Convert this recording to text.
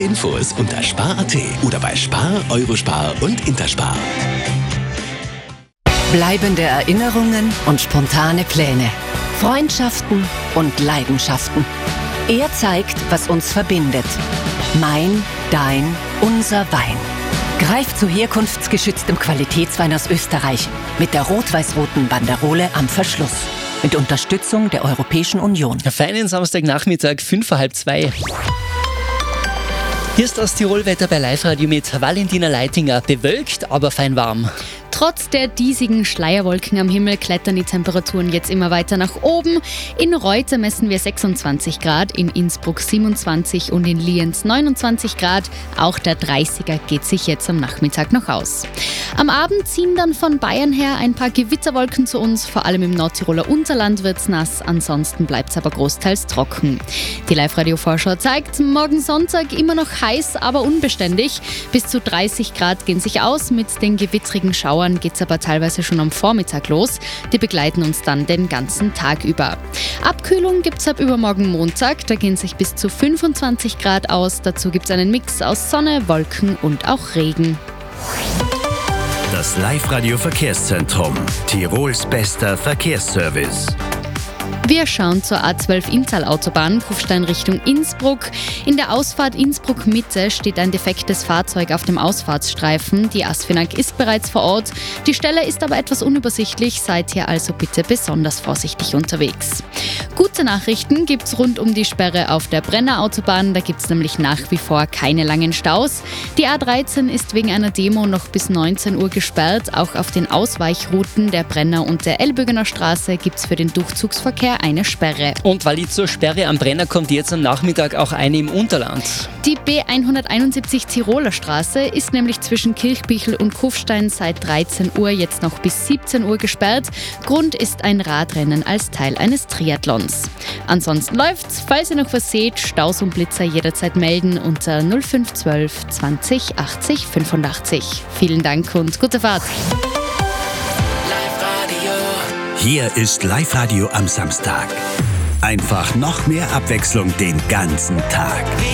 Infos unter Spar.at oder bei Spar, Eurospar und Interspar. Bleibende Erinnerungen und spontane Pläne. Freundschaften und Leidenschaften. Er zeigt, was uns verbindet. Mein, dein, unser Wein. Greif zu herkunftsgeschütztem Qualitätswein aus Österreich mit der rot-weiß-roten Banderole am Verschluss. Mit Unterstützung der Europäischen Union. Feinen Samstagnachmittag, 1:45. Hier ist das Tirolwetter bei Live-Radio mit Valentina Leitinger. Bewölkt, aber fein warm. Trotz der diesigen Schleierwolken am Himmel klettern die Temperaturen jetzt immer weiter nach oben. In Reuter messen wir 26 Grad, in Innsbruck 27 und in Lienz 29 Grad. Auch der 30er geht sich jetzt am Nachmittag noch aus. Am Abend ziehen dann von Bayern her ein paar Gewitterwolken zu uns. Vor allem im Nordtiroler Unterland wird's nass, ansonsten bleibt's aber großteils trocken. Die Live-Radio-Vorschau zeigt, morgen Sonntag immer noch heiß, aber unbeständig. Bis zu 30 Grad gehen sich aus, mit den gewittrigen Schauern geht's aber teilweise schon am Vormittag los. Die begleiten uns dann den ganzen Tag über. Abkühlung gibt's ab übermorgen Montag. Da gehen sich bis zu 25 Grad aus. Dazu gibt's einen Mix aus Sonne, Wolken und auch Regen. Das Live-Radio Verkehrszentrum. Tirols bester Verkehrsservice. Wir schauen zur A12 Inntal-Autobahn, Kufstein Richtung Innsbruck. In der Ausfahrt Innsbruck-Mitte steht ein defektes Fahrzeug auf dem Ausfahrtsstreifen. Die ASFINAG ist bereits vor Ort. Die Stelle ist aber etwas unübersichtlich, seid hier also bitte besonders vorsichtig unterwegs. Gute Nachrichten gibt's rund um die Sperre auf der Brenner Autobahn. Da gibt's nämlich nach wie vor keine langen Staus. Die A13 ist wegen einer Demo noch bis 19 Uhr gesperrt. Auch auf den Ausweichrouten der Brenner und der Elbögener Straße gibt's für den Durchzugsverkehr eine Sperre. Und weil zur Sperre am Brenner kommt jetzt am Nachmittag auch eine im Unterland. Die B171 Tiroler Straße ist nämlich zwischen Kirchbichel und Kufstein seit 13 Uhr jetzt noch bis 17 Uhr gesperrt. Grund ist ein Radrennen als Teil eines Triathlons. Ansonsten läuft's. Falls ihr noch was seht, Staus und Blitzer jederzeit melden unter 0512 20 80 85. Vielen Dank und gute Fahrt. Hier ist Live-Radio am Samstag. Einfach noch mehr Abwechslung den ganzen Tag.